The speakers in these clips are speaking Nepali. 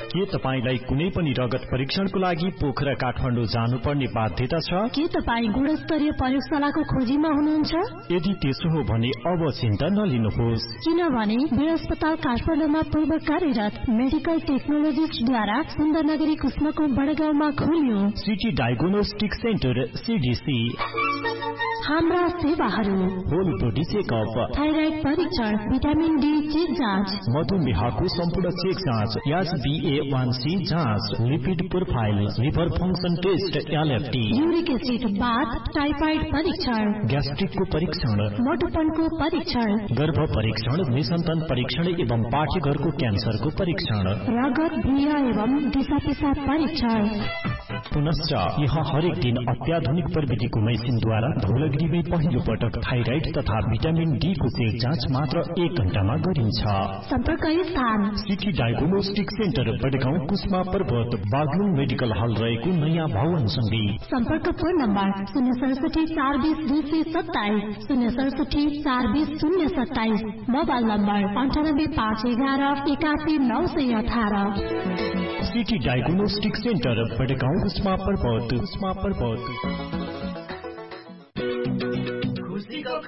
के तपाईलाई कुनै पनि रगत परीक्षणको लागि पोखरा काठमाडौँ जानुपर्ने बाध्यता छ? के तपाई गुणस्तरीय प्रयोगशालाको खोजीमा हुनुहुन्छ? यदि त्यसो हो भने अब चिन्ता नलिनुहोस्, किनभने वीर अस्पताल काठमाडौँमा पूर्व कार्यरत मेडिकल टेक्नोलोजिस्टद्वारा सुन्दरनगरी कुस्मको बडगाउँमा खोलियो सिटी डायग्नोस्टिक सेन्टर सीडीसी। हाम्रा सेवाहरू होल बॉडी चेकअप, थाइराइड परीक्षण, भिटामिन डी चेक जाँच, मधुमेहको सम्पूर्ण चेक जाँच, HbA1c जाँच, lipid profile, liver function test LFT, uric acid बाथ, टाइफाइड परीक्षण, ग्यास्ट्रिकको परीक्षण, मोटोपनको परीक्षण, गर्भ परीक्षण, निसन्तान परीक्षण एवं पाठीघरको क्यान्सरको परीक्षण, रगत भ्रिया एवं दिशा पिसाब परीक्षण। पुनश्च यहाँ हरेक दिन अत्याधुनिक प्रविधिको मेसिनद्वारा धौलागिरीमै पहिलो पटक थाइराइड तथा भिटामिन डी को चेक जाँच मात्र 1 घण्टामा गरिन्छ। सम्पर्क स्थान सिटी डायग्नोस्टिक सेन्टर, बडगाउँ, कुस्मा पर्वत, बागलुङ मेडिकल हल रहेको नयाँ भवन सँगै। सम्पर्क phone number 067 420 227, 067 420 027, mobile number 98 511 81 918। City diagnostic centre, बडगाउँ, Kusma पर्वत। खुसीको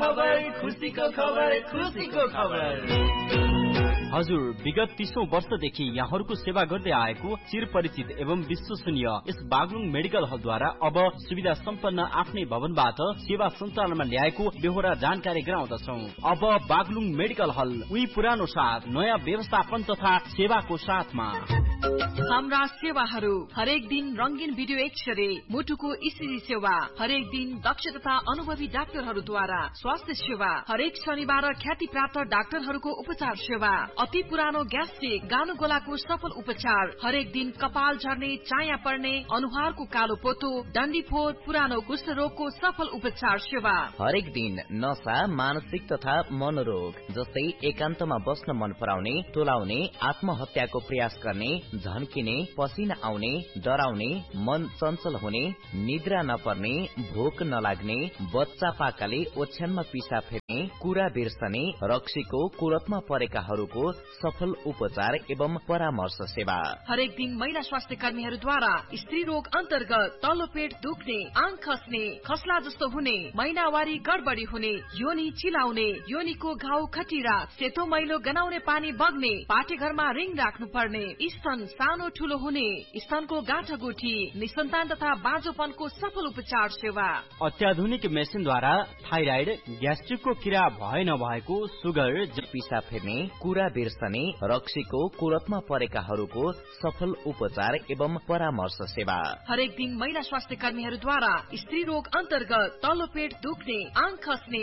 खबर। हजुर, विगत 30औं वर्षदेखि यहाँहरूको सेवा गर्दै आएको चिरपरिचित एवं विश्वसनीय यस बागलुङ मेडिकल हलद्वारा अब सुविधा सम्पन्न आफ्नै भवनबाट सेवा सञ्चालनमा ल्याएको बेहोरा जानकारी गराउँदछौ। अब बागलुङ मेडिकल हल उही पुरानो साथ नयाँ व्यवस्थापन तथा सेवाको साथमा। हाम्रा सेवाहरू हरेक दिन रंगीन भिडियो एक्सरे, मुटुको ईसीजी सेवा, हरेक दिन दक्ष तथा अनुभवी डाक्टरहरूद्वारा स्वास्थ्य सेवा, हरेक शनिबार ख्याति प्राप्त डाक्टरहरूको उपचार सेवा, अति पुरानो ग्यास्ट्रिक, गानो गोलाको सफल उपचार, हरेक दिन कपाल झर्ने, चाया पर्ने, अनुहारको कालो पोतो, डन्डीफोर, पुरानो कुष्ठ रोगको सफल उपचार सेवा, हरेक दिन नशा, मानसिक तथा मनोरोग जस्तै एकान्तमा बस्न मन पराउने, टोलाउने, आत्महत्याको प्रयास गर्ने, झन्किने, पसिना आउने, डराउने, मन चञ्चल हुने, निद्रा नपर्ने, भोक नलाग्ने, बच्चा पाकाले ओछ्यानमा पिसाब फेर्ने, कुरा बिर्सने, रक्सीको कुलतमा परेकाहरूको सफल उपचार एवं परामर्श सेवा, हरेक दिन महिला स्वास्थ्य कर्मीहरूद्वारा स्त्री रोग अन्तर्गत तल्लो पेट दुख्ने, आङ खस्ने, खस्ला जस्तो हुने, महिनावारी गडबडी हुने, योनी चिलाउने, योनीको घाउ खटिरा, सेतो मैलो गनाउने पानी बग्ने, पाठेघरमा रिङ राख्नु पर्ने, स्तन सानो ठूलो हुने, स्तनको गाँठागुठी, निसन्तान तथा बाँझोपनको सफल उपचार सेवा, अत्याधुनिक मेसिनद्वारा थाइराइड, ग्यास्ट्रिकको किरा भए नभएको, सुगर, पिसाब फेर्ने, कुरा बिर्सने, रक्सीको कुलतमा परेकाहरूको सफल उपचार एवं परामर्श सेवा, हरेक दिन महिला स्वास्थ्य कर्मीहरूद्वारा स्त्री रोग अन्तर्गत तल्लो पेट दुख्ने, आङ खस्ने,